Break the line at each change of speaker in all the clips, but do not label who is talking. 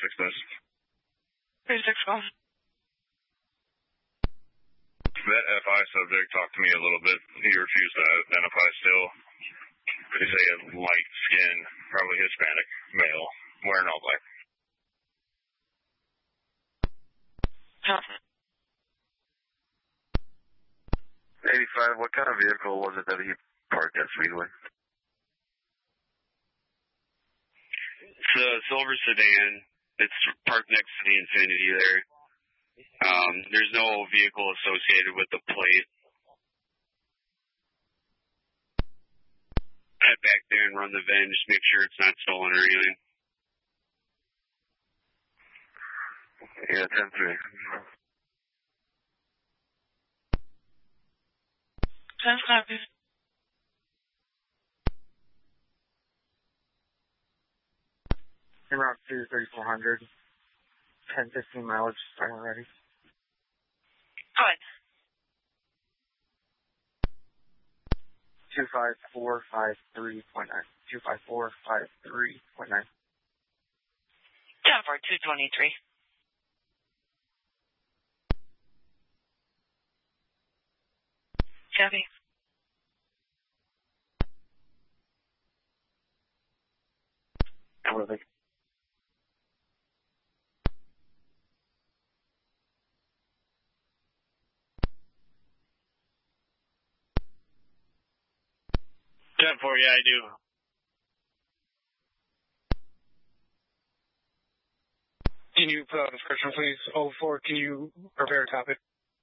this.
36 call.
That FI subject talked to me a little bit. He refused to identify still. They say a light skin, probably Hispanic male, wearing all black.
Huh.
85, what kind of vehicle was it that he parked at Speedway?
It's a silver sedan. It's parked next to the Infinity there. There's no vehicle associated with the plate. Head back there and run the VIN, just make sure it's not stolen or anything.
Yeah, 10-3.
10 copy.
Route 2, 3400. 10-15 mileage, start ready.
Go ahead.
25453.9. 25453.9.
10 for 223. Copy.
Copy.
For yeah, I do.
Can you put out a description, please? 04, can you prepare a topic?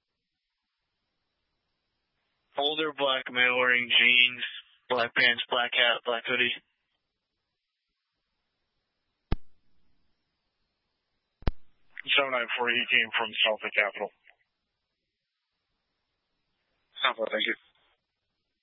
Older black male wearing jeans, black pants, black hat, black hoodie.
794, he came from South of Capitol.
Thank you.